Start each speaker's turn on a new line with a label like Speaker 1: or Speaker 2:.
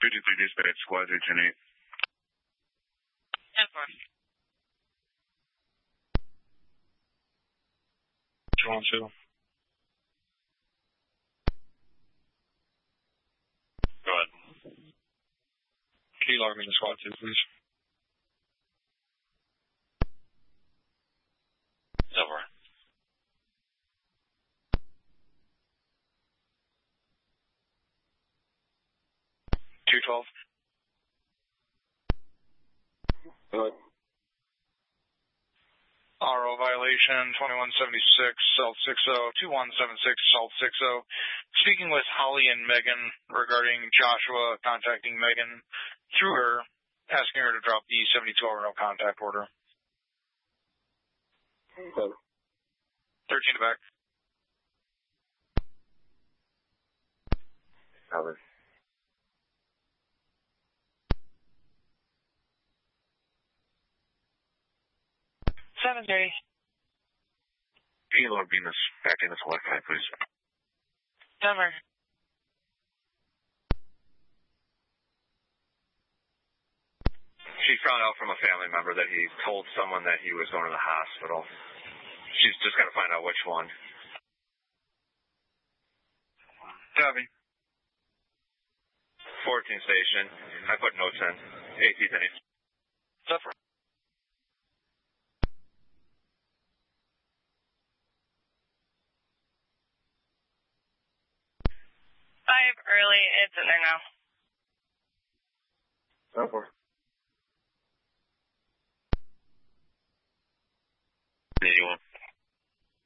Speaker 1: 53 dispatch, squad 310-8.
Speaker 2: 10-4.
Speaker 3: 212. Go ahead. Can you log me to squad 2, please? Over. 212.
Speaker 1: Go ahead.
Speaker 3: RO violation 2176, South 60, 2176, South 60. Speaking with Holly and Megan regarding Joshua contacting Megan through her, asking her to drop the 72-hour no contact order.
Speaker 1: 13
Speaker 3: to back.
Speaker 1: Cover.
Speaker 2: 7-3.
Speaker 1: Kilo Bemis, back in the squad 5, please.
Speaker 2: Denver.
Speaker 1: She found out from a family member that he told someone that he was going to the hospital. She's just got to find out which one.
Speaker 3: Copy.
Speaker 1: 14 station. I put notes in. 18 days.
Speaker 3: Suffer.
Speaker 2: 5 early. It's in there now.
Speaker 1: Over.